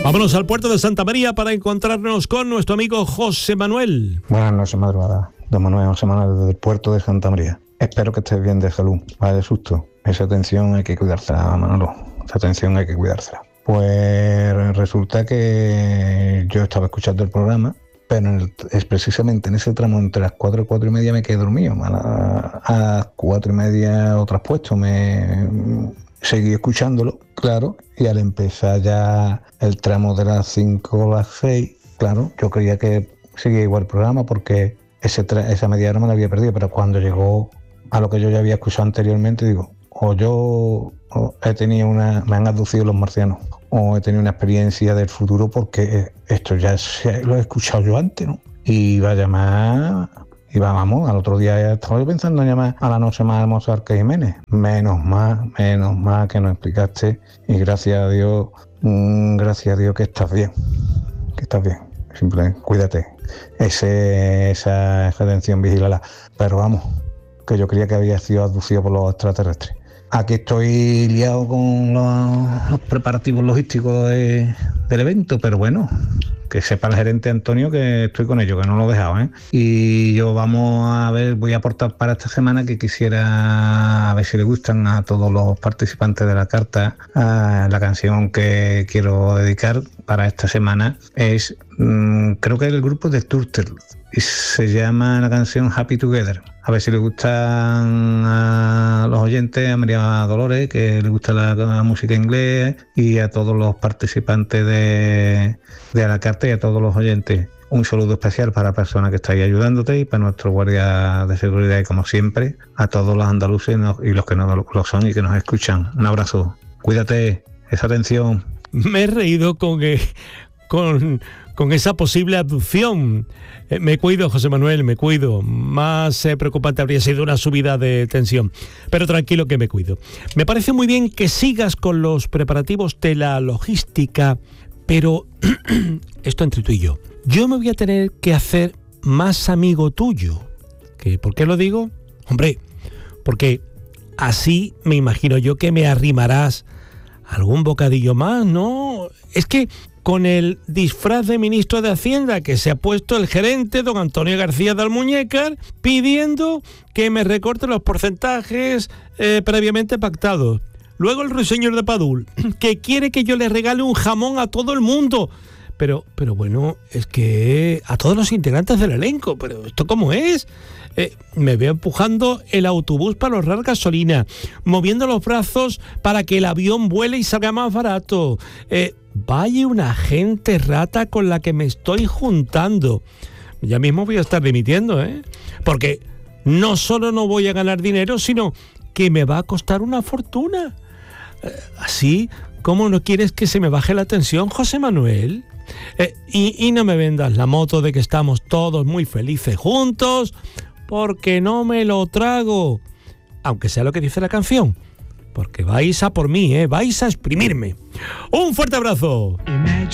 Vámonos al puerto de Santa María para encontrarnos con nuestro amigo José Manuel. Buenas noches, madrugada. Don Manuel, José Manuel, desde el puerto de Santa María. Espero que estés bien de salud. Vaya susto. Esa atención hay que cuidársela, Manolo. Esa atención hay que cuidársela. Pues resulta que yo estaba escuchando el programa, pero es precisamente en ese tramo entre las 4 y 4 y media me quedé dormido. A las 4 y media o traspuesto me seguí escuchándolo, claro, y al empezar ya el tramo de las 5 a las 6, claro, yo creía que seguía igual el programa porque esa media hora me la había perdido, pero cuando llegó a lo que yo ya había escuchado anteriormente, digo, me han abducido los marcianos, o he tenido una experiencia del futuro porque esto ya lo he escuchado yo antes, ¿no? Y va a llamar, vamos, al otro día estaba yo pensando en llamar a la noche más hermosa Arca Jiménez. Menos mal que nos explicaste, y gracias a Dios que estás bien, simplemente cuídate, esa atención, vigílala, pero vamos, que yo creía que había sido abducido por los extraterrestres. Aquí estoy liado con los preparativos logísticos del evento, pero bueno, que sepa el gerente Antonio que estoy con ello, que no lo he dejado, ¿eh? Y yo voy a aportar para esta semana, que quisiera a ver si le gustan a todos los participantes de la carta. La canción que quiero dedicar para esta semana es, creo que es el grupo de Turtle, y se llama la canción Happy Together. A ver si le gustan a los oyentes, a María Dolores, que le gusta la música inglés, y a todos los participantes de la carta y a todos los oyentes. Un saludo especial para la persona que está ahí ayudándote y para nuestro guardia de seguridad, y como siempre, a todos los andaluces y los que no lo son y que nos escuchan. Un abrazo. Cuídate. Esa atención. Me he reído con esa posible abducción. Me cuido, José Manuel, me cuido. Más preocupante habría sido una subida de tensión. Pero tranquilo que me cuido. Me parece muy bien que sigas con los preparativos de la logística, pero esto entre tú y yo. Yo me voy a tener que hacer más amigo tuyo. ¿Por qué lo digo? Hombre, porque así me imagino yo que me arrimarás algún bocadillo más, ¿no? Es que con el disfraz de ministro de Hacienda que se ha puesto el gerente, don Antonio García de Almuñécar, pidiendo que me recorte los porcentajes previamente pactados. Luego el ruiseñor de Padul, que quiere que yo le regale un jamón a todo el mundo. Pero bueno, es que a todos los integrantes del elenco, pero ¿esto cómo es? Me veo empujando el autobús para ahorrar gasolina, moviendo los brazos para que el avión vuele y salga más barato. Vaya una gente rata con la que me estoy juntando. Ya mismo voy a estar dimitiendo, porque no solo no voy a ganar dinero, sino que me va a costar una fortuna. Así, ¿cómo no quieres que se me baje la tensión, José Manuel? Y no me vendas la moto de que estamos todos muy felices juntos, porque no me lo trago, aunque sea lo que dice la canción, porque vais a por mí, vais a exprimirme. ¡Un fuerte abrazo!